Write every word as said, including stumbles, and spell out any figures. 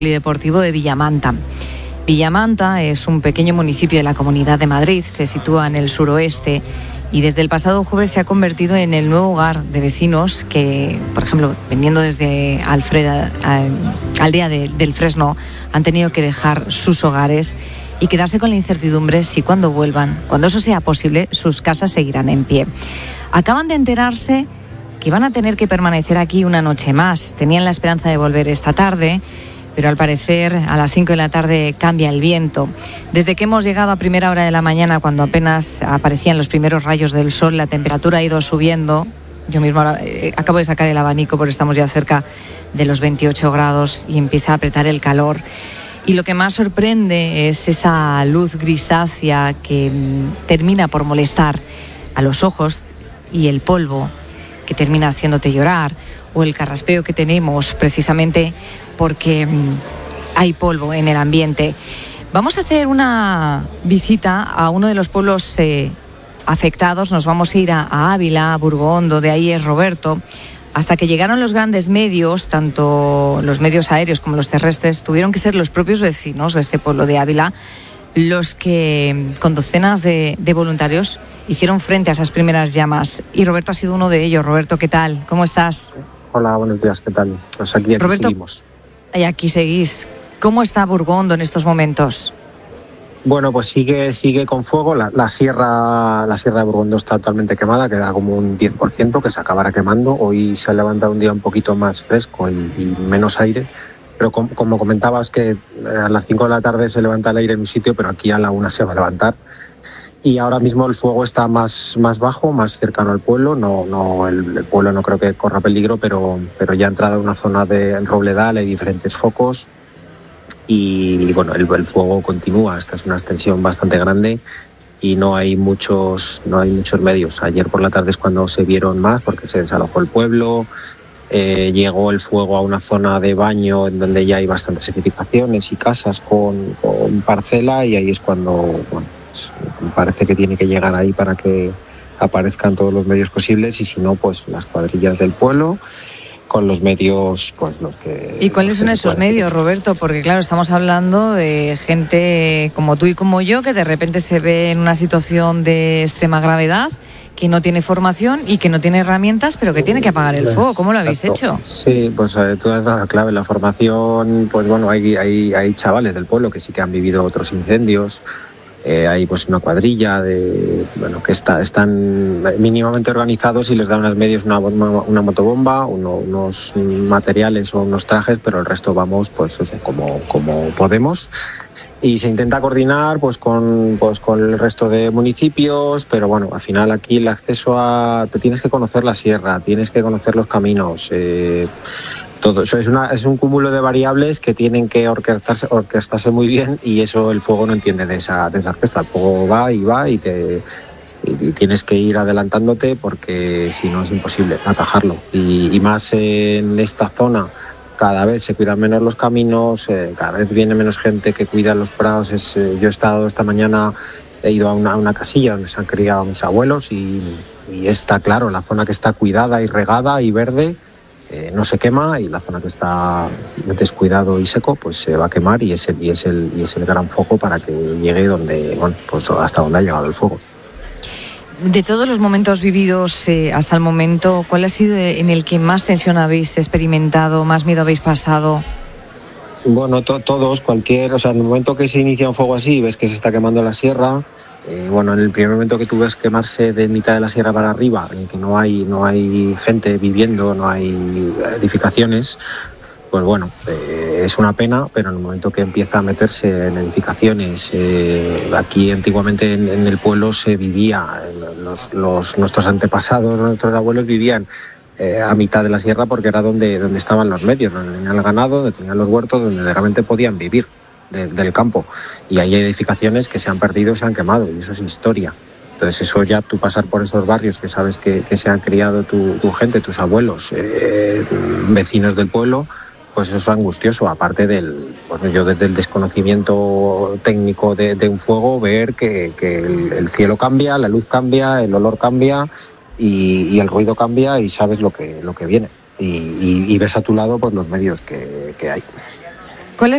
Polideportivo de Villamanta. Villamanta es un pequeño municipio de la Comunidad de Madrid, se sitúa en el suroeste y desde el pasado jueves se ha convertido en el nuevo hogar de vecinos que, por ejemplo, viniendo desde Alfreda, eh, Aldea de, del Fresno, han tenido que dejar sus hogares y quedarse con la incertidumbre si cuando vuelvan, cuando eso sea posible, sus casas seguirán en pie. Acaban de enterarse que van a tener que permanecer aquí una noche más. Tenían la esperanza de volver esta tarde, pero al parecer a las cinco de la tarde cambia el viento. Desde que hemos llegado a primera hora de la mañana, cuando apenas aparecían los primeros rayos del sol, la temperatura ha ido subiendo. Yo mismo ahora, eh, acabo de sacar el abanico porque estamos ya cerca de los veintiocho grados y empieza a apretar el calor. Y lo que más sorprende es esa luz grisácea que mm, termina por molestar a los ojos, y el polvo que termina haciéndote llorar, o el carraspeo que tenemos precisamente porque mmm, hay polvo en el ambiente. Vamos a hacer una visita a uno de los pueblos eh, afectados. Nos vamos a ir a, a Ávila, a Burgondo, de ahí es Roberto. Hasta que llegaron los grandes medios, tanto los medios aéreos como los terrestres, tuvieron que ser los propios vecinos de este pueblo de Ávila los que, con docenas de, de voluntarios, hicieron frente a esas primeras llamas. Y Roberto ha sido uno de ellos. Roberto, ¿qué tal? ¿Cómo estás? Hola, buenos días, ¿qué tal? Pues aquí, aquí Roberto, seguimos. Y aquí seguís. ¿Cómo está Burgondo en estos momentos? Bueno, pues sigue sigue con fuego. La, la sierra la sierra de Burgondo está totalmente quemada, queda como un diez por ciento que se acabará quemando. Hoy se ha levantado un día un poquito más fresco y, y menos aire, pero com, como comentabas que a las cinco de la tarde se levanta el aire en un sitio, pero aquí a la una se va a levantar. Y ahora mismo el fuego está más, más bajo, más cercano al pueblo. No, no, el, el pueblo no creo que corra peligro, pero, pero ya ha entrado en una zona de robledal, hay diferentes focos. Y bueno, el, el fuego continúa. Esta es una extensión bastante grande y no hay muchos, no hay muchos medios. Ayer por la tarde es cuando se vieron más porque se desalojó el pueblo. Eh, llegó el fuego a una zona de baño en donde ya hay bastantes edificaciones y casas con, con parcela, y ahí es cuando, bueno, pues, parece que tiene que llegar ahí para que aparezcan todos los medios posibles, y si no, pues las cuadrillas del pueblo con los medios, pues los que... ¿Y cuáles son esos medios, hacer. Roberto? Porque claro, estamos hablando de gente como tú y como yo, que de repente se ve en una situación de extrema gravedad, que no tiene formación y que no tiene herramientas, pero que tiene que apagar el fuego. ¿Cómo lo habéis hecho? Sí, pues eh, tú has dado la clave. La formación, pues bueno, hay, hay, hay chavales del pueblo que sí que han vivido otros incendios. Eh, hay pues una cuadrilla de bueno que está, están mínimamente organizados y les dan unos medios, una, una, una motobomba, uno, unos materiales o unos trajes, pero el resto vamos pues eso, como, como podemos. Y se intenta coordinar pues con pues con el resto de municipios, pero bueno, al final aquí el acceso a... te tienes que conocer la sierra, tienes que conocer los caminos, eh, todo eso es una es un cúmulo de variables que tienen que orquestarse, orquestarse muy bien, y eso el fuego no entiende de esa, de esa orquesta. El fuego va y va y te y, y tienes que ir adelantándote porque si no es imposible atajarlo, y, y más en esta zona. Cada vez se cuidan menos los caminos, eh, cada vez viene menos gente que cuida los prados. Es, eh, yo he estado esta mañana, he ido a una, a una casilla donde se han criado mis abuelos y, y está claro, la zona que está cuidada y regada y verde eh, no se quema, y la zona que está descuidado y seco pues se va a quemar, y es el, y es el, y es el gran foco para que llegue donde, bueno, pues hasta donde ha llegado el fuego. De todos los momentos vividos eh, hasta el momento, ¿cuál ha sido en el que más tensión habéis experimentado, más miedo habéis pasado? Bueno, to- todos, cualquier, o sea, en el momento que se inicia un fuego así, ves que se está quemando la sierra, eh, bueno, en el primer momento que tú ves quemarse de mitad de la sierra para arriba, en que no hay, no hay gente viviendo, no hay edificaciones, pues bueno, eh, es una pena, pero en el momento que empieza a meterse en edificaciones, eh, aquí antiguamente en, en el pueblo se vivía, los, los, nuestros antepasados, nuestros abuelos vivían eh, a mitad de la sierra porque era donde, donde estaban los medios, donde tenían el ganado, donde tenían los huertos, donde realmente podían vivir de, del campo. Y ahí hay edificaciones que se han perdido, se han quemado, y eso es historia. Entonces eso ya, tú pasar por esos barrios que sabes que, que se han criado tu, tu gente, tus abuelos, eh, vecinos del pueblo, pues eso es angustioso, aparte del, bueno, yo desde el desconocimiento técnico de, de un fuego, ver que, que el, el cielo cambia, la luz cambia, el olor cambia y, y el ruido cambia, y sabes lo que, lo que viene. Y, y, y ves a tu lado pues los medios que, que hay.